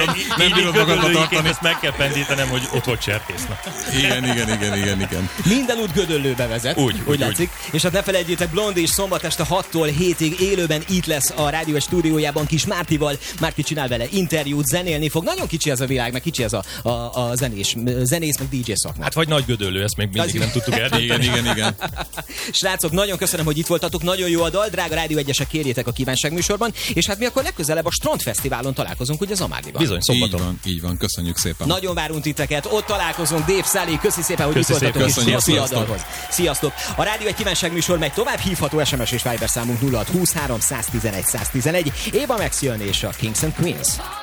Nem bírod magadba tartani. Ezt meg kell pendítenem, hogy ott volt cserkésznek. Igen. Minden út Gödöllőbe vezet, úgy látszik. És hát ne felejtjétek, Blondi is szombat este 6-tól 7-ig élőben itt lesz a Rádió Egy stúdiójában Kis Mártival. Márti csinál vele interjút, zenélni fog. Nagyon kicsi ez a világ, meg kicsi ez a zenész, meg DJ szakma. Hát vagy Nagy Gödöllő, ezt még mindig nem tudtuk eldönteni. Igen. Srácok, nagyon köszönöm, hogy itt voltatok, nagyon jó a dal, drága Rádió Egyesek, kérjétek a kívánságműsorban, és hát mi akkor legközelebb a Strandfesztiválon találkozunk, ugye Zamárdiban. Bizony, szombaton. Így van, köszönjük szépen. Nagyon várunk titeket, ott találkozunk, Dave Szálé, köszi szépen, hogy itt voltatok, és sziasztok. Sziasztok! A Rádió Egy kívánságműsor megy tovább, hívható SMS és Viber számunk 0620 311 111. Eva Max jön és a Kings and Queens.